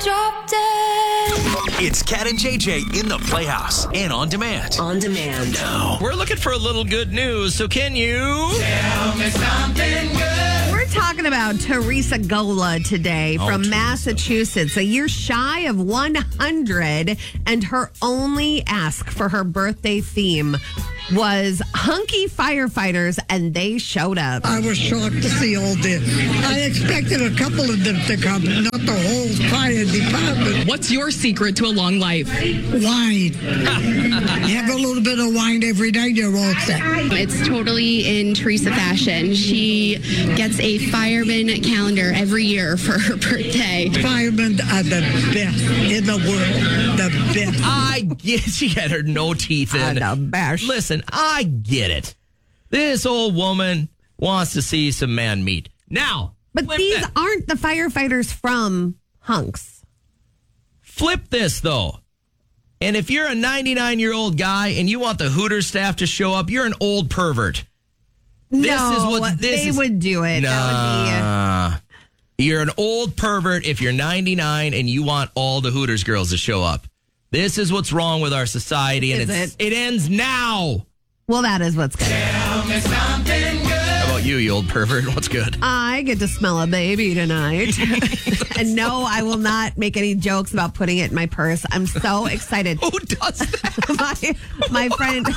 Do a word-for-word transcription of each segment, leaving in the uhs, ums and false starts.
drop dead. It's Cat and J J in the Playhouse and on demand. On demand. Now. We're looking for a little good news, so can you tell me something good? We're talking about Teresa Gola today Oh, from Teresa. Massachusetts, a year shy of one hundred, and her only ask for her birthday theme was hunky firefighters, and they showed up. I was shocked to see all this. I expected a couple of them to come, not the whole fire department. What's your secret to a long life? Wine. Have a little bit of wine every day, you're all set. It's totally in Teresa fashion. She gets a fireman calendar every year for her birthday. Firemen are the best in the world. The best. I get she had her no teeth in. Uh, the best. Listen, I get it. This old woman wants to see some man meat. Now, But flip these that. aren't the firefighters from Hunks. Flip this, though. And if you're a ninety-nine-year-old guy and you want the Hooters staff to show up, you're an old pervert. This no, is what this they is. would do it. Nah. That would be... You're an old pervert if you're ninety-nine and you want all the Hooters girls to show up. This is what's wrong with our society, and Is it's, it? it ends now. Well, that is what's good. Tell me something good. How about you, you old pervert? What's good? I get to smell a baby tonight. And no, I will not make any jokes about putting it in my purse. I'm so excited. Who does that? my, my friend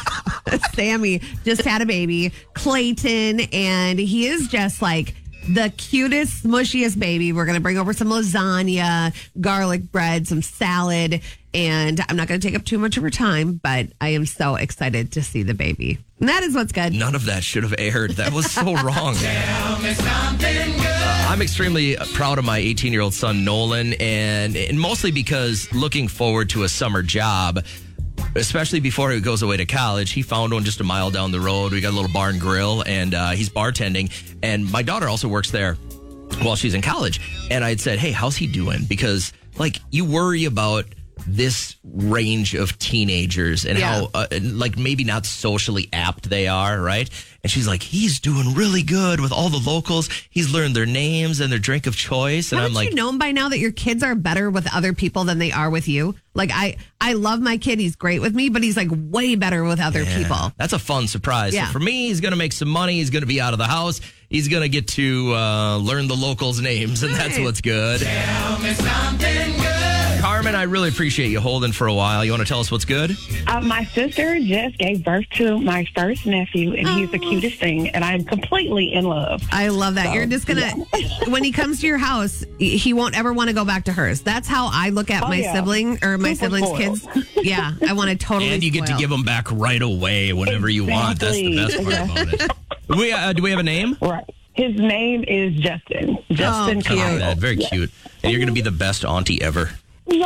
Sammy just had a baby, Clayton, and he is just like the cutest, smushiest baby. We're going to bring over some lasagna, garlic bread, some salad, and I'm not going to take up too much of her time, but I am so excited to see the baby. And that is what's good. None of that should have aired. That was so wrong. Tell me something good. Uh, I'm extremely proud of my eighteen-year-old son, Nolan, and, and mostly because looking forward to a summer job, especially before he goes away to college. He found one just a mile down the road. We got a little bar and grill, and uh, he's bartending. And my daughter also works there while she's in college. And I'd said, hey, how's he doing? Because, like, you worry about this range of teenagers and Yeah. how, uh, like, maybe not socially apt they are, right? And she's like, he's doing really good with all the locals. He's learned their names and their drink of choice. And Haven't I'm like, you known by now that your kids are better with other people than they are with you? Like, I, I love my kid. He's great with me, but he's like way better with other yeah, people. that's a fun surprise. Yeah. So for me, he's going to make some money. He's going to be out of the house. He's going to get to uh, learn the locals' names, and that's Right. what's good. Tell me something good. Carmen, I really appreciate you holding for a while. You want to tell us what's good? Uh, my sister just gave birth to my first nephew, and he's the cutest thing, and I'm completely in love. I love that. So, You're just going to, when he comes to your house, he won't ever want to go back to hers. That's how I look at Oh, my yeah. sibling or my Super siblings' spoiled. kids. Yeah, I want to totally And you get to spoil. give them back right away whenever you want. That's the best part about it. We, uh, do we have a name? Right. His name is Justin. Justin cute. Kyle. That, very Yeah. cute. And you're going to be the best auntie ever. Yeah.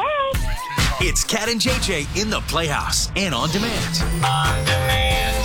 It's Cat and J J in the Playhouse and on demand. On demand.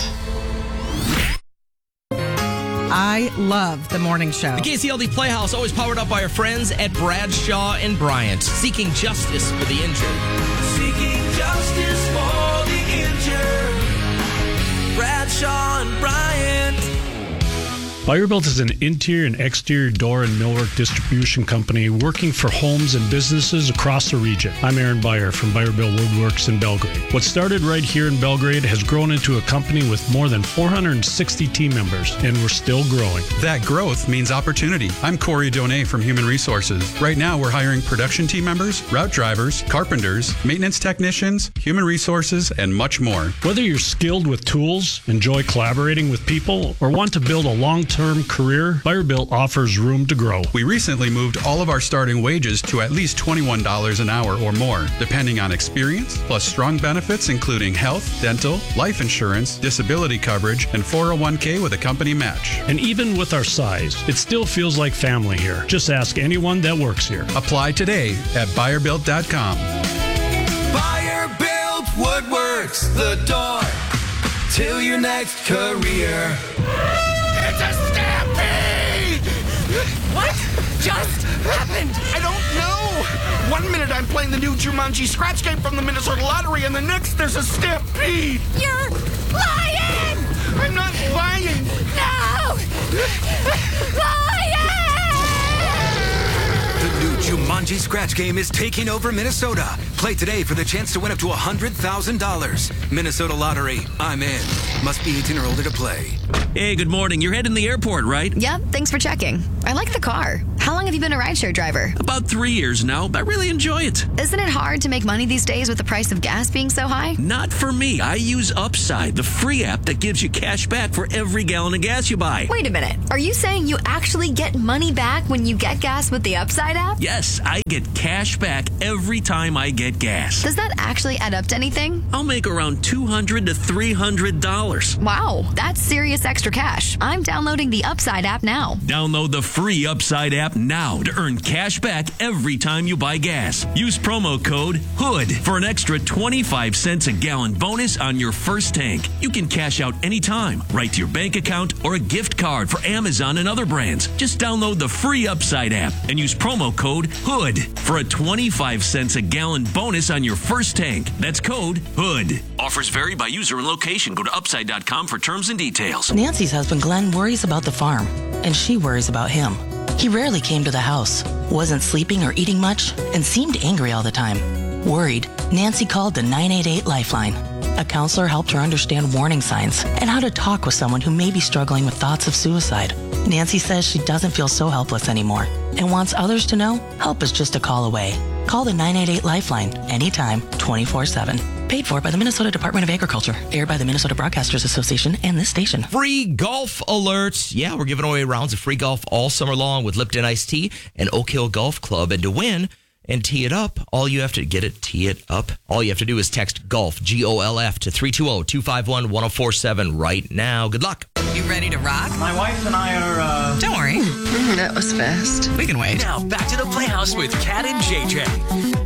I love the morning show. The K C L D Playhouse, always powered up by our friends at Bradshaw and Bryant, seeking justice for the injured. Seeking justice for the injured. Bradshaw and Bryant. Buyer-Built is an interior and exterior door and millwork distribution company working for homes and businesses across the region. I'm Aaron Buyer from Buyer-Built Woodworks in Belgrade. What started right here in Belgrade has grown into a company with more than four hundred sixty team members, and we're still growing. That growth means opportunity. I'm Corey Donay from Human Resources. Right now, we're hiring production team members, route drivers, carpenters, maintenance technicians, human resources, and much more. Whether you're skilled with tools, enjoy collaborating with people, or want to build a long-term career, Buyer-Built offers room to grow. We recently moved all of our starting wages to at least twenty-one dollars an hour or more, depending on experience, plus strong benefits including health, dental, life insurance, disability coverage, and four oh one k with a company match. And even with our size, it still feels like family here. Just ask anyone that works here. Apply today at buyer built dot com. Buyer-Built Woodworks, the door to your next career. It's a stampede! What just happened? I don't know. One minute I'm playing the new Jumanji scratch game from the Minnesota Lottery, and the next there's a stampede. You're lying! I'm not lying. No! Lying! The New Jumanji Scratch Game is taking over Minnesota. Play today for the chance to win up to one hundred thousand dollars. Minnesota Lottery. I'm in. Must be eighteen or older to play. Hey, good morning. You're heading to the airport, right? Yep, thanks for checking. I like the car. How long have you been a rideshare driver? About three years now. I really enjoy it. Isn't it hard to make money these days with the price of gas being so high? Not for me. I use Upside, the free app that gives you cash back for every gallon of gas you buy. Wait a minute. Are you saying you actually get money back when you get gas with the Upside app? Yes, I get cash back every time I get gas. Does that actually add up to anything? I'll make around two hundred to three hundred dollars. Wow, that's serious extra cash. I'm downloading the Upside app now. Download the free Upside app now to earn cash back every time you buy gas. Use promo code HOOD for an extra twenty-five cents a gallon bonus on your first tank. You can cash out anytime, right to your bank account or a gift card for Amazon and other brands. Just download the free Upside app and use promo code HOOD for a twenty-five cents a gallon bonus on your first tank. That's code HOOD. Offers vary by user and location. Go to upside dot com for terms and details. Nancy's husband Glenn worries about the farm, and she worries about him. He rarely came to the house, wasn't sleeping or eating much, and seemed angry all the time. Worried, Nancy called the nine eight eight Lifeline. A counselor helped her understand warning signs and how to talk with someone who may be struggling with thoughts of suicide. Nancy says she doesn't feel so helpless anymore and wants others to know help is just a call away. Call the nine eight eight Lifeline anytime, twenty-four seven. Paid for by the Minnesota Department of Agriculture. Aired by the Minnesota Broadcasters Association and this station. Free golf alerts. Yeah, we're giving away rounds of free golf all summer long with Lipton Iced Tea and Oak Hill Golf Club. And to win and tee it up, all you have to get it, tee it up. All you have to do is text GOLF, G O L F, to three two zero, two five one, one zero four seven right now. Good luck. You ready to rock? My wife and I are, uh... Don't worry. That was fast. We can wait. Now back to the Playhouse with Cat and J J.